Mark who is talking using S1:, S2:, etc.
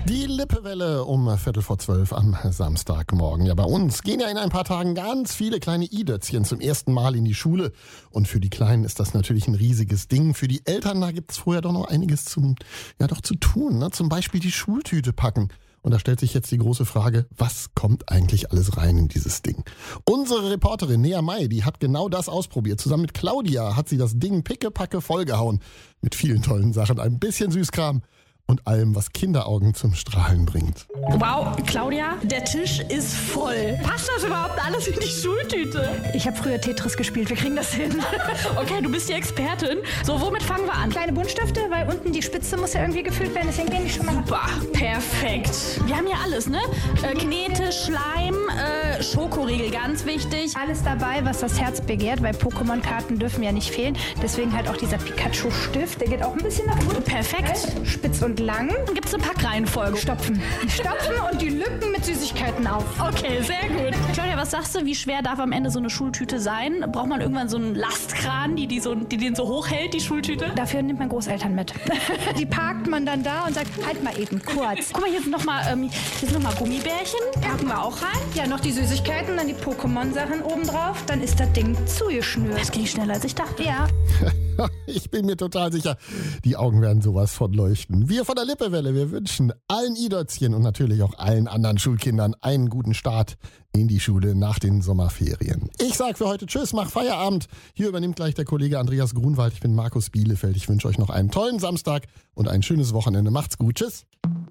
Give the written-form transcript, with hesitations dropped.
S1: Die Lippewelle um 11:45 am Samstagmorgen. Ja, bei uns gehen ja in ein paar Tagen ganz viele kleine I-Dötzchen zum ersten Mal in die Schule. Und für die Kleinen ist das natürlich ein riesiges Ding. Für die Eltern, da gibt's vorher doch noch einiges zu tun. Ne? Zum Beispiel die Schultüte packen. Und da stellt sich jetzt die große Frage, was kommt eigentlich alles rein in dieses Ding? Unsere Reporterin Nea May, die hat genau das ausprobiert. Zusammen mit Claudia hat sie das Ding pickepacke vollgehauen. Mit vielen tollen Sachen, ein bisschen Süßkram und allem, was Kinderaugen zum Strahlen bringt.
S2: Wow, Claudia, der Tisch ist voll. Passt das überhaupt alles in die Schultüte?
S3: Ich habe früher Tetris gespielt, wir kriegen das hin.
S2: Okay, du bist die Expertin. So, womit fangen wir an?
S3: Kleine Buntstifte, weil unten die Spitze muss ja irgendwie gefüllt werden, deswegen gehen die schon mal.
S2: Super, perfekt. Wir haben hier alles, ne? Knete, Schleim, Schokoriegel, ganz wichtig.
S3: Alles dabei, was das Herz begehrt, weil Pokémon-Karten dürfen ja nicht fehlen. Deswegen halt auch dieser Pikachu-Stift, der geht auch ein bisschen nach unten.
S2: Perfekt.
S3: Spitz und lang.
S2: Dann gibt's eine Packreihenfolge.
S3: Stopfen und die Lücken mit Süßigkeiten auf.
S2: Okay, sehr gut. Claudia, was sagst du, wie schwer darf am Ende so eine Schultüte sein? Braucht man irgendwann so einen Lastkran, die den so hochhält, die Schultüte?
S3: Dafür nimmt man Großeltern mit. Die parkt man dann da und sagt, halt mal eben, kurz.
S2: Guck mal, hier sind noch mal Gummibärchen. Packen wir auch rein.
S3: Ja, noch die Süßigkeiten, dann die Pokémon-Sachen obendrauf. Dann ist das Ding zugeschnürt.
S2: Das ging schneller, als ich dachte.
S3: Ja.
S1: Ich bin mir total sicher, die Augen werden sowas von leuchten. Wir von der Lippewelle, wir wünschen allen I-Dötzchen und natürlich auch allen anderen Schulkindern einen guten Start in die Schule nach den Sommerferien. Ich sag für heute Tschüss, mach Feierabend. Hier übernimmt gleich der Kollege Andreas Grunwald. Ich bin Markus Bielefeld. Ich wünsche euch noch einen tollen Samstag und ein schönes Wochenende. Macht's gut. Tschüss.